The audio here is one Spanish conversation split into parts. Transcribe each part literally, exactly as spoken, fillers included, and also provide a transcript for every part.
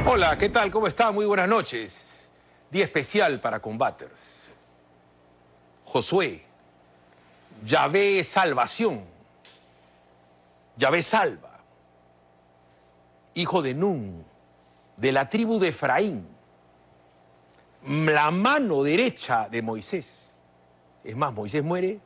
Hola, ¿qué tal? ¿Cómo está? Muy buenas noches. Día especial para Combaters. Josué, Yahvé salvación. Yahvé salva. Hijo de Nun, de la tribu de Efraín. La mano derecha de Moisés. Es más, Moisés muere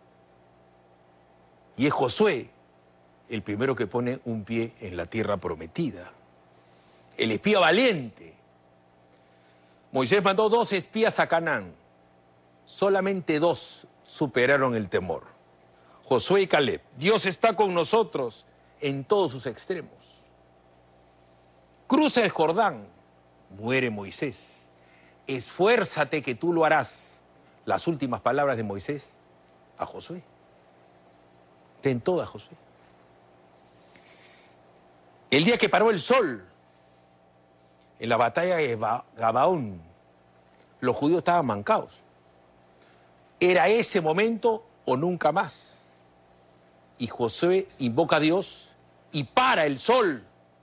y es Josué el primero que pone un pie en la tierra prometida. El espía valiente. Moisés mandó dos espías a Canaán. Solamente dos superaron el temor. Josué y Caleb. Dios está con nosotros en todos sus extremos. Cruza el Jordán. Muere Moisés. Esfuérzate que tú lo harás. Las últimas palabras de Moisés a Josué. Ten toda, Josué. El día que paró el sol, en la batalla de Gabaón, los judíos estaban mancados. Era ese momento o nunca más. Y Josué invoca a Dios y para el sol.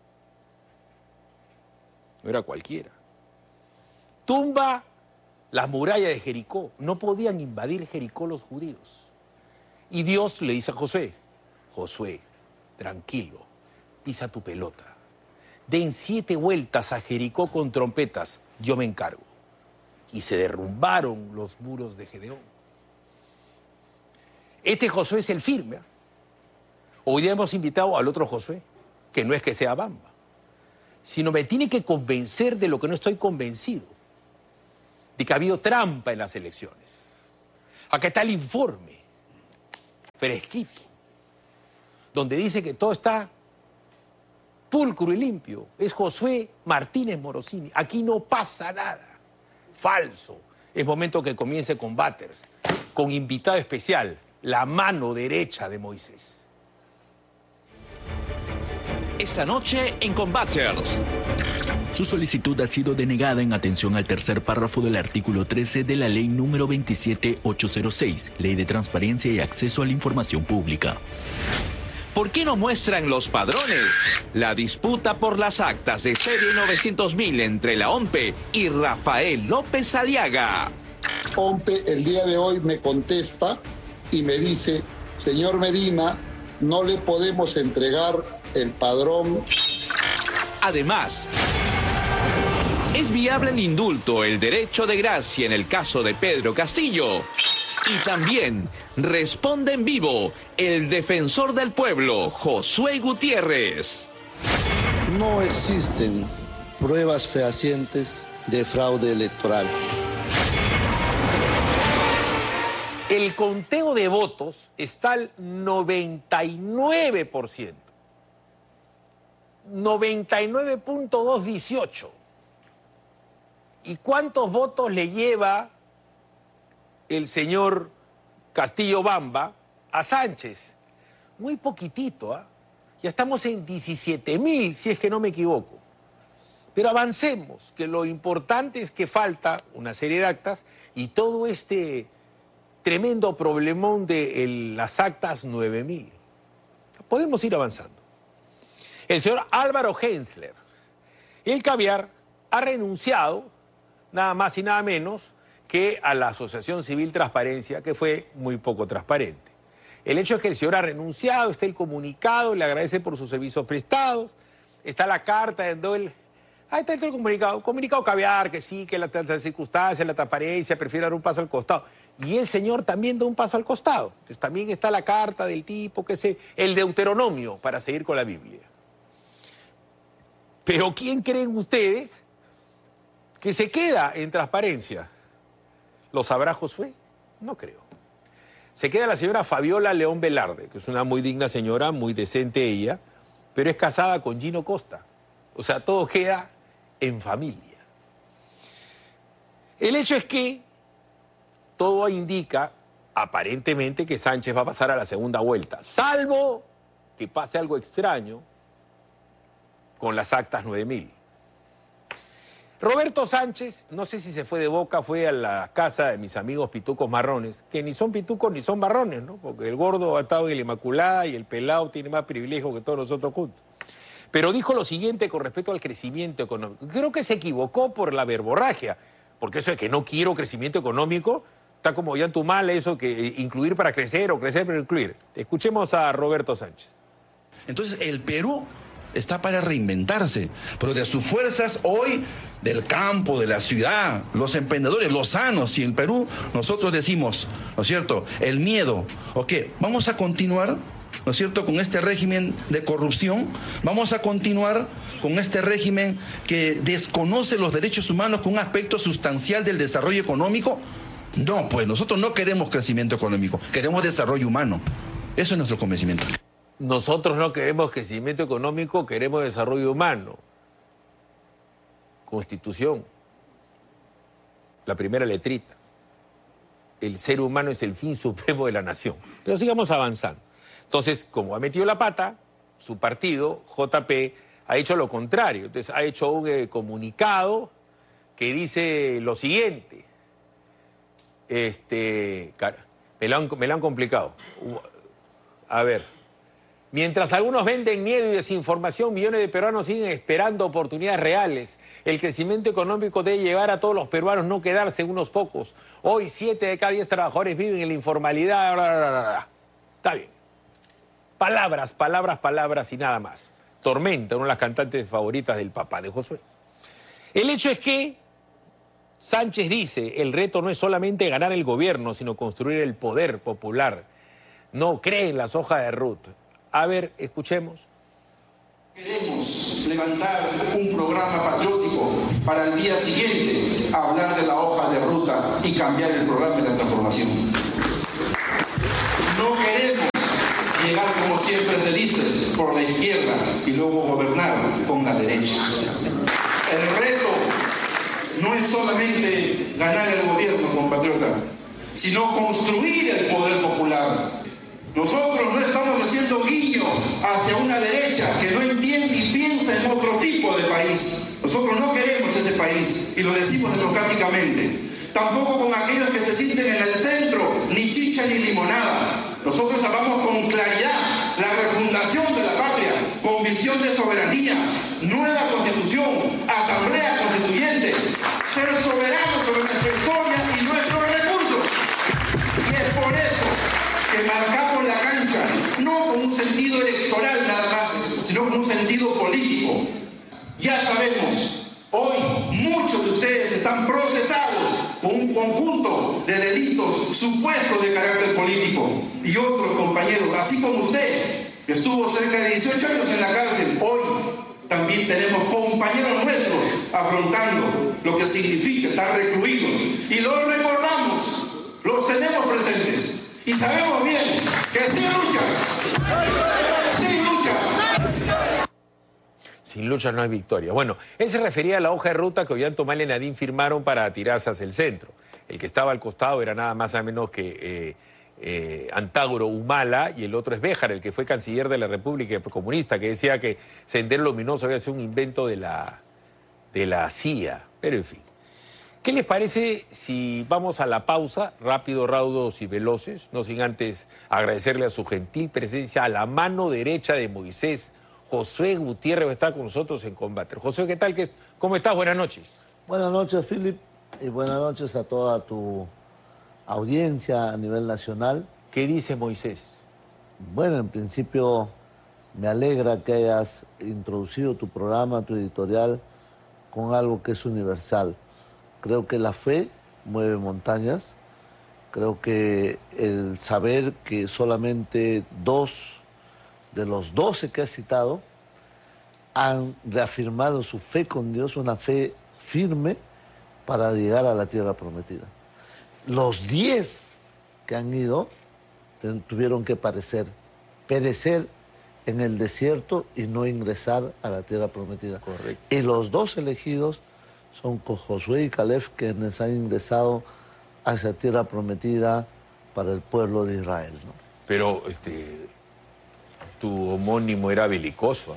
No era cualquiera. Tumba las murallas de Jericó. No podían invadir Jericó los judíos. Y Dios le dice a Josué, Josué, tranquilo, pisa tu pelota. Den siete vueltas a Jericó con trompetas, yo me encargo. Y se derrumbaron los muros de Gedeón. Este Josué es el firme. Hoy día hemos invitado al otro Josué, que no es que sea bamba, sino me tiene que convencer de lo que no estoy convencido, de que ha habido trampa en las elecciones. Acá está el informe, fresquito, donde dice que todo está pulcro y limpio. Es Josué Martínez Morosini. Aquí no pasa nada. Falso. Es momento que comience Combaters, con invitado especial, la mano derecha de Moisés. Esta noche en Combaters. Su solicitud ha sido denegada en atención al tercer párrafo del artículo trece de la ley número veintisiete mil ochocientos seis, Ley de Transparencia y Acceso a la Información Pública. ¿Por qué no muestran los padrones? La disputa por las actas de serie novecientos mil entre la OMPE y Rafael López Aliaga. OMPE el día de hoy me contesta y me dice, señor Medina, no le podemos entregar el padrón. Además, ¿es viable el indulto, el derecho de gracia en el caso de Pedro Castillo? Y también responde en vivo el defensor del pueblo, Josué Gutiérrez. No existen pruebas fehacientes de fraude electoral. El conteo de votos está al noventa y nueve por ciento. noventa y nueve punto doscientos dieciocho. ¿Y cuántos votos le lleva el señor Castillo Bamba a Sánchez? Muy poquitito, ¿ah? ¿eh? Ya estamos en diecisiete mil, si es que no me equivoco. Pero avancemos, que lo importante es que falta una serie de actas y todo este tremendo problemón de el, las actas nueve mil. Podemos ir avanzando. El señor Álvaro Hensler, el caviar, ha renunciado nada más y nada menos que a la Asociación Civil Transparencia, que fue muy poco transparente. El hecho es que el señor ha renunciado, está el comunicado, le agradece por sus servicios prestados, está la carta en él. Ahí está el comunicado, comunicado caviar, que sí, que la, la circunstancia, la transparencia, prefiere dar un paso al costado. Y el señor también da un paso al costado. Entonces también está la carta del tipo, que es el Deuteronomio, para seguir con la Biblia. Pero ¿quién creen ustedes que se queda en transparencia? ¿Lo sabrá Josué? No creo. Se queda la señora Fabiola León Velarde, que es una muy digna señora, muy decente ella, pero es casada con Gino Costa. O sea, todo queda en familia. El hecho es que todo indica, aparentemente, que Sánchez va a pasar a la segunda vuelta, salvo que pase algo extraño con las actas nueve mil. Roberto Sánchez, no sé si se fue de Boca, fue a la casa de mis amigos pitucos marrones, que ni son pitucos ni son marrones, ¿no? Porque el gordo ha estado en la Inmaculada y el pelado tiene más privilegio que todos nosotros juntos. Pero dijo lo siguiente con respecto al crecimiento económico. Creo que se equivocó por la verborragia, porque eso de que no quiero crecimiento económico, está como Ollantumal, eso que incluir para crecer o crecer para incluir. Escuchemos a Roberto Sánchez. Entonces el Perú está para reinventarse, pero de sus fuerzas hoy, del campo, de la ciudad, los emprendedores, los sanos, y el Perú, nosotros decimos, ¿no es cierto?, el miedo, ok, vamos a continuar, ¿no es cierto?, con este régimen de corrupción, vamos a continuar con este régimen que desconoce los derechos humanos con un aspecto sustancial del desarrollo económico. No, pues nosotros no queremos crecimiento económico, queremos desarrollo humano. Eso es nuestro convencimiento. Nosotros no queremos crecimiento económico, queremos desarrollo humano. Constitución, la primera letrita. El ser humano es el fin supremo de la nación. Pero sigamos avanzando. Entonces, como ha metido la pata, su partido, J P, ha hecho lo contrario. Entonces, ha hecho un eh, comunicado que dice lo siguiente. Este, cara, me lo han, me lo han complicado. A ver. Mientras algunos venden miedo y desinformación, millones de peruanos siguen esperando oportunidades reales. El crecimiento económico debe llevar a todos los peruanos, no quedarse en unos pocos. Hoy, siete de cada diez trabajadores viven en la informalidad. Bla, bla, bla, bla. Está bien. Palabras, palabras, palabras y nada más. Tormenta, una de las cantantes favoritas del papá de Josué. El hecho es que Sánchez dice, el reto no es solamente ganar el gobierno, sino construir el poder popular. No cree en las hojas de ruta. A ver, escuchemos. Queremos levantar un programa patriótico para el día siguiente, hablar de la hoja de ruta y cambiar el programa de la transformación. No queremos llegar, como siempre se dice, por la izquierda y luego gobernar con la derecha. El reto no es solamente ganar el gobierno, compatriota, sino construir el poder popular. Nosotros no estamos haciendo guiño hacia una derecha que no entiende y piensa en otro tipo de país. Nosotros no queremos ese país y lo decimos democráticamente. Tampoco con aquellos que se sienten en el centro, ni chicha ni limonada. Nosotros hablamos con claridad la refundación de la patria, con visión de soberanía, nueva constitución, asamblea constituyente, ser soberanos sobre nuestra historia y nuestros recursos. Y es por eso que marcamos la cancha, no con un sentido electoral nada más, sino con un sentido político. Ya sabemos, hoy muchos de ustedes están procesados con un conjunto de delitos supuestos de carácter político. Y otros compañeros, así como usted, que estuvo cerca de dieciocho años en la cárcel, hoy también tenemos compañeros nuestros afrontando lo que significa estar recluidos. Y los recordamos, los tenemos presentes. Y sabemos bien que sin luchas, sin luchas. Sin luchas no hay victoria. Bueno, él se refería a la hoja de ruta que Ollantumal y Nadine firmaron para tirarse hacia el centro. El que estaba al costado era nada más o menos que eh, eh, Antágoro Humala, y el otro es Béjar, el que fue canciller de la República Comunista, que decía que Sendero Luminoso había sido un invento de la, de la C I A. Pero en fin. ¿Qué les parece si vamos a la pausa, rápido, raudos y veloces, no sin antes agradecerle a su gentil presencia a la mano derecha de Moisés, Josué Gutiérrez, que está con nosotros en combate? Josué, ¿qué tal? ¿Cómo estás? Buenas noches. Buenas noches, Philip, y buenas noches a toda tu audiencia a nivel nacional. ¿Qué dice Moisés? Bueno, en principio me alegra que hayas introducido tu programa, tu editorial, con algo que es universal. Creo que la fe mueve montañas. Creo que el saber que solamente dos de los doce que has citado han reafirmado su fe con Dios, una fe firme para llegar a la tierra prometida. Los diez que han ido tuvieron que parecer, perecer en el desierto y no ingresar a la tierra prometida. Correcto. Y los dos elegidos son Josué y Caleb, quienes han ingresado a esa tierra prometida para el pueblo de Israel, ¿no? Pero este, tu homónimo era belicoso.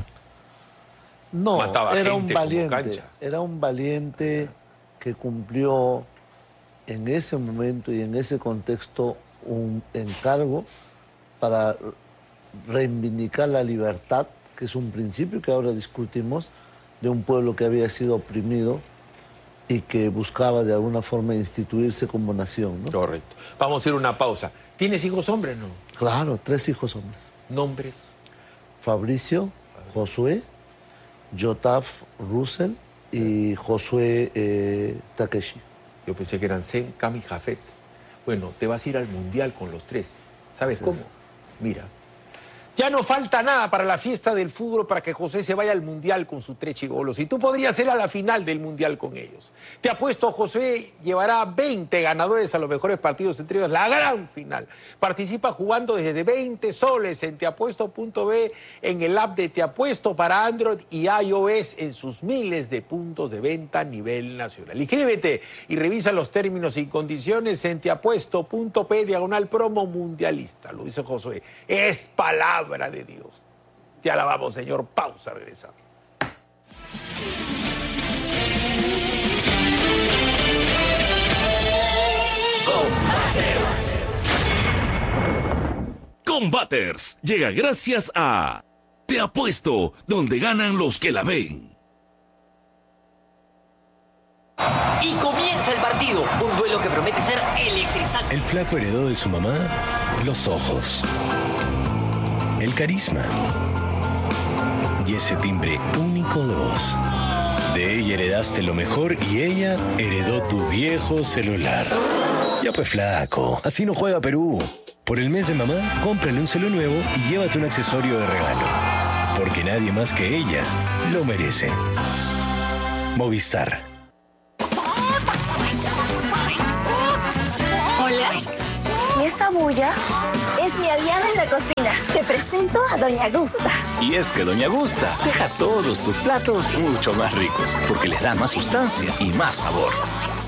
No, Mataba era gente un valiente, como cancha. era un valiente que cumplió en ese momento y en ese contexto un encargo para reivindicar la libertad que es un principio que ahora discutimos, de un pueblo que había sido oprimido y que buscaba de alguna forma instituirse como nación, ¿no? Correcto. Vamos a ir a una pausa. ¿Tienes hijos hombres, no? Claro, tres hijos hombres. ¿Nombres? Fabricio, Josué, Yotaf Russell y Josué eh, Takeshi. Yo pensé que eran Zen, Cam y Jafet. Bueno, te vas a ir al Mundial con los tres. ¿Sabes Sí, cómo? sí. Mira. Ya no falta nada para la fiesta del fútbol para que José se vaya al Mundial con sus tres chibolos. Y tú podrías ir a la final del Mundial con ellos. Te apuesto, José llevará veinte ganadores a los mejores partidos entre ellos. La gran final. Participa jugando desde veinte soles en teapuesto punto be, en el app de Te Apuesto para Android y iOS, en sus miles de puntos de venta a nivel nacional. Inscríbete y revisa los términos y condiciones en teapuesto punto pe diagonal promo mundialista. Lo dice Josué. Es palabra de Dios. Te alabamos, Señor. Pausa, regresamos. Combaters llega gracias a Te Apuesto, donde ganan los que la ven. Y comienza el partido, un duelo que promete ser electrizante. El flaco heredó de su mamá los ojos, el carisma y ese timbre único de voz. De ella heredaste lo mejor y ella heredó tu viejo celular. Ya pues flaco, así no juega Perú. Por el mes de mamá, cómprale un celu nuevo y llévate un accesorio de regalo. Porque nadie más que ella lo merece. Movistar. Hola. ¿Y esa bulla? Es mi aliada en la cocina. Te presento a Doña Gusta. Y es que Doña Gusta deja todos tus platos mucho más ricos, porque les da más sustancia y más sabor.